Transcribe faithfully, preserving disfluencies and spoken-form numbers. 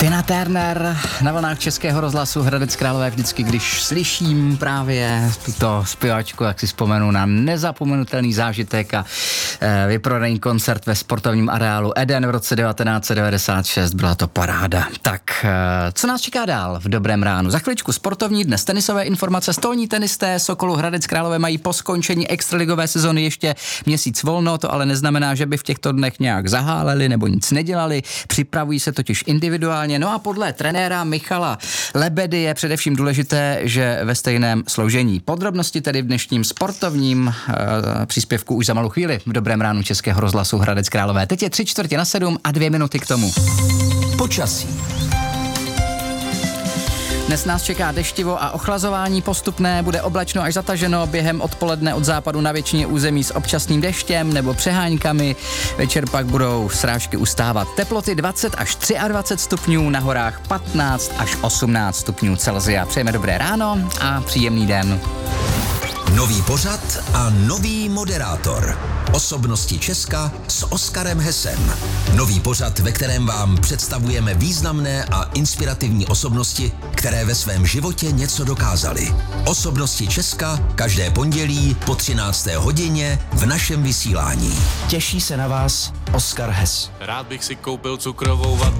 Tina Turner na vlnách Českého rozhlasu Hradec Králové. Vždycky, když slyším právě tuto zpěvačku, jak si vzpomenu na nezapomenutelný zážitek a e, vyprodaný koncert ve sportovním areálu Eden v roce devatenáct set devadesát šest. Byla to paráda. Tak, e, co nás čeká dál v dobrém ránu? Za chviličku sportovní, dnes tenisové informace. Stolní tenisté Sokolu Hradec Králové mají po skončení extraligové sezony ještě měsíc volno, to ale neznamená, že by v těchto dnech nějak zaháleli nebo nic nedělali. Připravují se totiž individuálně. No a podle trenéra Michala Lebedy je především důležité, že ve stejném složení. Podrobnosti tedy v dnešním sportovním e, příspěvku už za malou chvíli v dobrém ránu Českého rozhlasu Hradec Králové. Teď je tři čtvrtě na sedm a dvě minuty k tomu. Počasí. Dnes nás čeká deštivo a ochlazování postupné, bude oblačno až zataženo, během odpoledne od západu na většině území s občasným deštěm nebo přeháňkami, večer pak budou srážky ustávat. Teploty dvacet až dvacet tři stupňů, na horách patnáct až osmnáct stupňů Celsia. Přejeme dobré ráno a příjemný den. Nový pořad a nový moderátor. Osobnosti Česka s Oskarem Hesem. Nový pořad, ve kterém vám představujeme významné a inspirativní osobnosti, které ve svém životě něco dokázaly. Osobnosti Česka každé pondělí po třinácté hodině v našem vysílání. Těší se na vás Oskar Hes. Rád bych si koupil cukrovou vatu.